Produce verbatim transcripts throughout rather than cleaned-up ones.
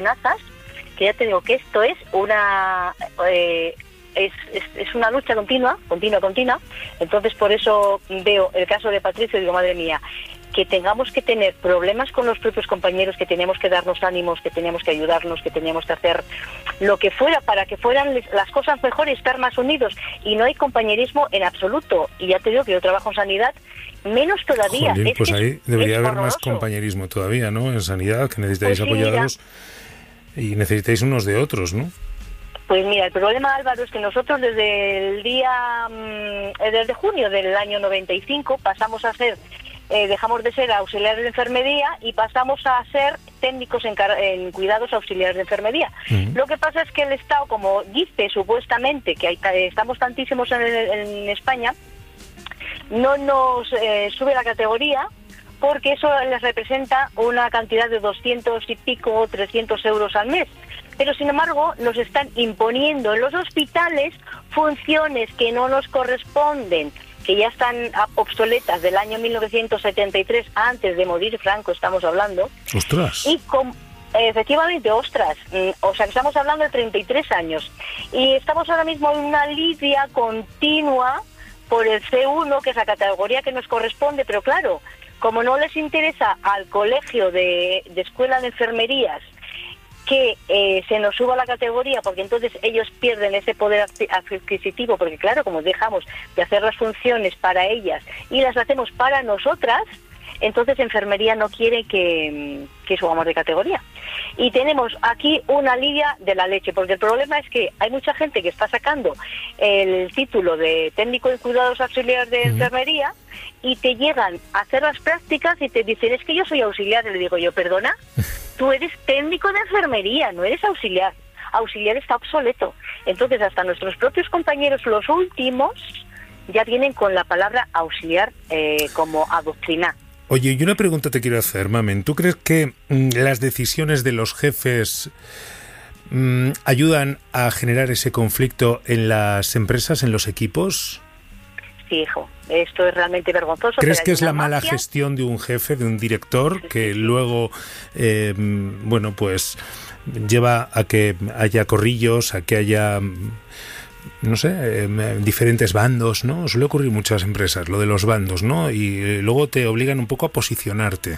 amenazas, que ya te digo que esto es una eh, es, es, es una lucha continua, continua, continua. Entonces por eso veo el caso de Patricio y digo, madre mía, que tengamos que tener problemas con los propios compañeros, que tenemos que darnos ánimos, que tenemos que ayudarnos, que tenemos que hacer lo que fuera para que fueran las cosas mejor y estar más unidos. Y no hay compañerismo en absoluto. Y ya te digo que yo trabajo en sanidad, menos todavía. Jolín, es pues que ahí es, debería es haber horroroso. más compañerismo todavía, ¿no? En sanidad, que necesitáis pues sí, apoyados mira, y necesitáis unos de otros, ¿no? Pues mira, el problema, Álvaro, es que nosotros desde el día, mmm, desde junio del año noventa y cinco pasamos a ser, eh, dejamos de ser auxiliares de enfermería y pasamos a ser técnicos en, en cuidados auxiliares de enfermería. Uh-huh. Lo que pasa es que el Estado, como dice supuestamente que hay, estamos tantísimos en, en España, no nos eh, sube la categoría, porque eso les representa una cantidad de doscientos y pico o trescientos euros al mes. Pero sin embargo nos están imponiendo en los hospitales funciones que no nos corresponden, que ya están obsoletas del año mil novecientos setenta y tres, antes de morir Franco estamos hablando. ¡Ostras! Y con, efectivamente, ostras, o sea que estamos hablando de treinta y tres años. Y estamos ahora mismo en una lidia continua por el C uno, que es la categoría que nos corresponde, pero claro, como no les interesa al colegio de, de escuela de enfermerías que eh, se nos suba la categoría, porque entonces ellos pierden ese poder adquisitivo, porque claro, como dejamos de hacer las funciones para ellas y las hacemos para nosotras, entonces enfermería no quiere que, que subamos de categoría. Y tenemos aquí una lidia de la leche, porque el problema es que hay mucha gente que está sacando el título de técnico en cuidados auxiliares de uh-huh. enfermería y te llegan a hacer las prácticas y te dicen, es que yo soy auxiliar. Y le digo yo, perdona, tú eres técnico de enfermería, no eres auxiliar. Auxiliar está obsoleto. Entonces hasta nuestros propios compañeros, los últimos, ya vienen con la palabra auxiliar eh, como adoctrinar. Oye, y una pregunta te quiero hacer, Mamen. ¿Tú crees que mmm, las decisiones de los jefes mmm, ayudan a generar ese conflicto en las empresas, en los equipos? Sí, hijo. Esto es realmente vergonzoso. ¿Crees que es la mafia? mala gestión de un jefe, de un director, que luego, eh, bueno, pues lleva a que haya corrillos, a que haya... no sé, eh, diferentes bandos, ¿no? Suele ocurrir en muchas empresas, lo de los bandos, ¿no? Y eh, luego te obligan un poco a posicionarte.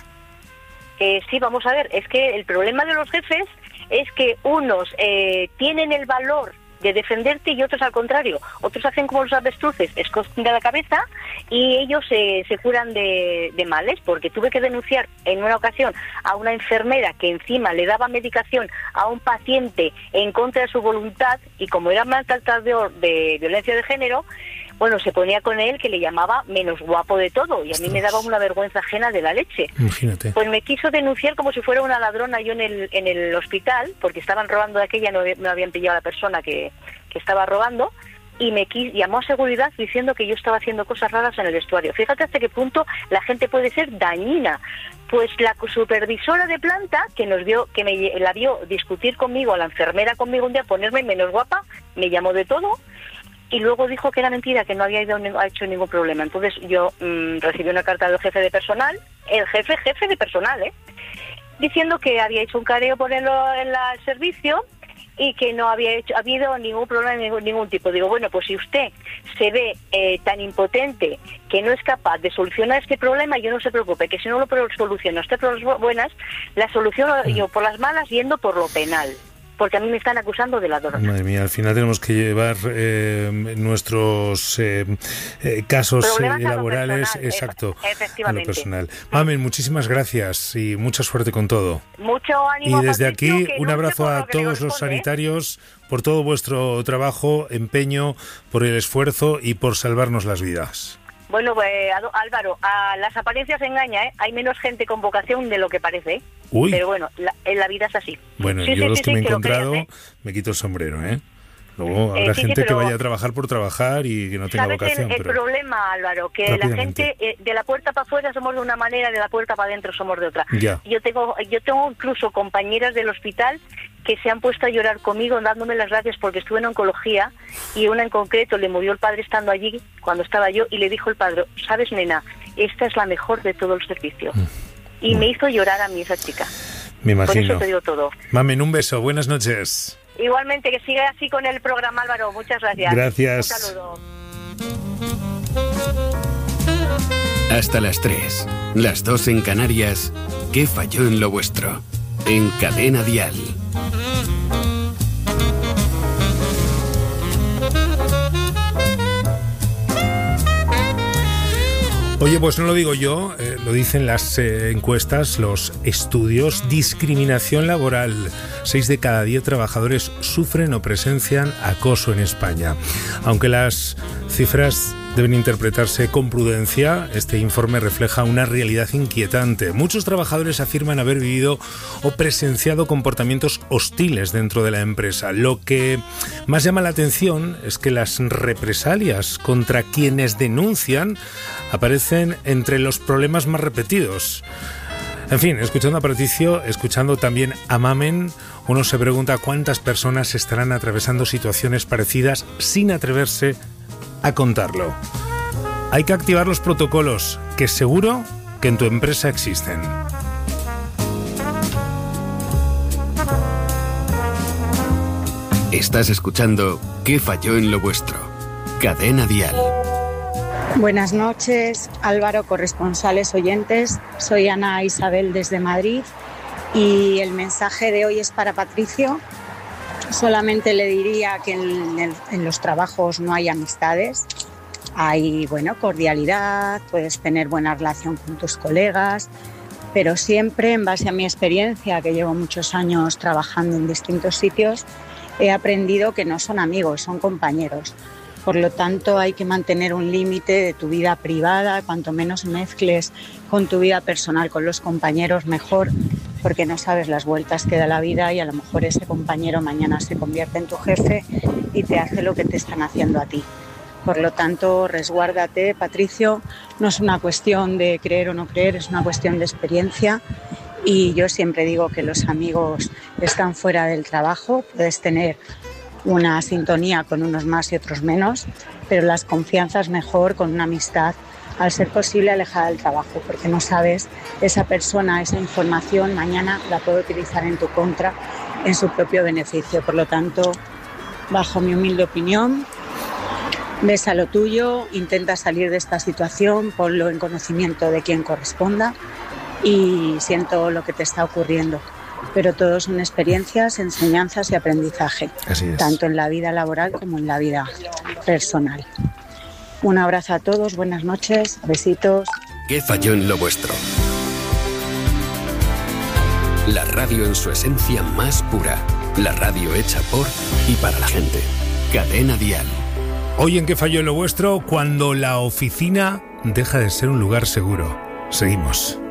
Eh, sí, vamos a ver, es que el problema de los jefes es que unos eh, tienen el valor de defenderte y otros al contrario. Otros hacen como los avestruces, esconden de la cabeza y ellos eh, se curan de, de males, porque tuve que denunciar en una ocasión a una enfermera que encima le daba medicación a un paciente en contra de su voluntad, y como era maltratador de violencia de género, bueno, se ponía con él, que le llamaba menos guapo de todo, y a mí me daba una vergüenza ajena de la leche. Imagínate. Pues me quiso denunciar como si fuera una ladrona yo en el en el hospital, porque estaban robando de aquella, no, no habían pillado a la persona que, que estaba robando, y me quis, llamó a seguridad diciendo que yo estaba haciendo cosas raras en el vestuario. Fíjate hasta qué punto la gente puede ser dañina. Pues la supervisora de planta, que nos vio, que me la vio discutir conmigo, a la enfermera conmigo un día, ponerme menos guapa, me llamó de todo, y luego dijo que era mentira, que no había ido, ha hecho ningún problema. Entonces yo mmm, recibí una carta del jefe de personal, el jefe, jefe de personal, ¿eh? diciendo que había hecho un careo por el, en la, el servicio y que no había hecho, habido ningún problema de ningún, ningún tipo. Digo, bueno, pues si usted se ve eh, tan impotente que no es capaz de solucionar este problema, yo no se preocupe, que si no lo soluciona usted por las buenas, la soluciono yo por las malas yendo por lo penal. Porque a mí me están acusando de ladrón. Madre mía, al final tenemos que llevar eh, nuestros eh, eh, casos eh, laborales, personal, exacto, efectivamente. a lo personal. Mamen, muchísimas gracias y mucha suerte con todo. Mucho ánimo. Y desde Patricio, aquí un abrazo a todos los sanitarios por todo vuestro trabajo, empeño, por el esfuerzo y por salvarnos las vidas. Bueno, pues Álvaro, a las apariencias engaña, ¿eh? Hay menos gente con vocación de lo que parece, ¿eh? Uy. Pero bueno, la, en la vida es así. Bueno, sí, yo sí, los sí, que sí, me he que encontrado creas, ¿eh? me quito el sombrero, ¿eh? Luego habrá eh, sí, gente sí, que pero, vaya a trabajar por trabajar y que no tenga ¿sabes vocación. el, el pero problema, Álvaro? Que la gente eh, de la puerta para afuera somos de una manera, de la puerta para adentro somos de otra. Ya. Yo tengo, yo tengo incluso compañeras del hospital que se han puesto a llorar conmigo dándome las gracias porque estuve en oncología y una en concreto le murió el padre estando allí cuando estaba yo y le dijo el padre, ¿sabes, nena? Esta es la mejor de todo el servicio. Mm. Y mm. me hizo llorar a mí esa chica. Me imagino. Con eso te digo todo. Mamen, un beso, buenas noches. Igualmente, que siga así con el programa, Álvaro. Muchas gracias. Gracias. Un saludo. Hasta las tres, las dos en Canarias. ¿Qué falló en lo vuestro? En Cadena Dial. Oye, pues no lo digo yo, eh, lo dicen las eh, encuestas, los estudios. Discriminación laboral. Seis de cada diez trabajadores sufren o presencian acoso en España. Aunque las cifras deben interpretarse con prudencia, este informe refleja una realidad inquietante. Muchos trabajadores afirman haber vivido o presenciado comportamientos hostiles dentro de la empresa. Lo que más llama la atención es que las represalias contra quienes denuncian aparecen entre los problemas más repetidos. En fin, escuchando a Patricio, escuchando también a Mamen, uno se pregunta cuántas personas estarán atravesando situaciones parecidas sin atreverse a contarlo. Hay que activar los protocolos que seguro que en tu empresa existen. Estás escuchando ¿Qué falló en lo vuestro? Cadena Dial. Buenas noches, Álvaro, corresponsales oyentes. Soy Ana Isabel desde Madrid y el mensaje de hoy es para Patricio. Solamente le diría que en, el, en los trabajos no hay amistades, hay, bueno, cordialidad, puedes tener buena relación con tus colegas, pero siempre, en base a mi experiencia, que llevo muchos años trabajando en distintos sitios, he aprendido que no son amigos, son compañeros. Por lo tanto, hay que mantener un límite de tu vida privada, cuanto menos mezcles con tu vida personal, con los compañeros, mejor, porque no sabes las vueltas que da la vida y a lo mejor ese compañero mañana se convierte en tu jefe y te hace lo que te están haciendo a ti. Por lo tanto, resguárdate, Patricio, no es una cuestión de creer o no creer, es una cuestión de experiencia y yo siempre digo que los amigos están fuera del trabajo, puedes tener una sintonía con unos más y otros menos, pero las confianzas mejor con una amistad, al ser posible alejada del trabajo, porque no sabes, esa persona, esa información mañana la puede utilizar en tu contra, en su propio beneficio. Por lo tanto, bajo mi humilde opinión, ves a lo tuyo, intenta salir de esta situación, ponlo en conocimiento de quien corresponda y siento lo que te está ocurriendo. Pero todo son experiencias, enseñanzas y aprendizaje, tanto en la vida laboral como en la vida personal. Un abrazo a todos, buenas noches, besitos. ¿Qué falló en lo vuestro? La radio en su esencia más pura. La radio hecha por y para la gente. Cadena Dial. Hoy en ¿Qué falló en lo vuestro? Cuando la oficina deja de ser un lugar seguro. Seguimos.